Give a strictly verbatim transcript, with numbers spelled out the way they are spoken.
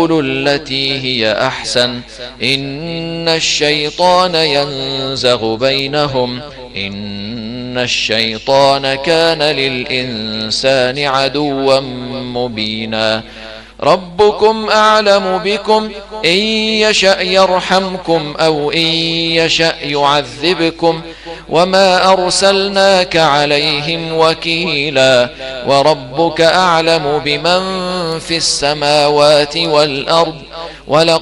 التي هي أحسن إن الشيطان ينزغ بينهم إن الشيطان كان للإنسان عدوا مبينا ربكم أعلم بكم إن يشأ يرحمكم أو إن يشأ يعذبكم وما أرسلناك عليهم وكيلا وربك أعلم بمن في السماوات والأرض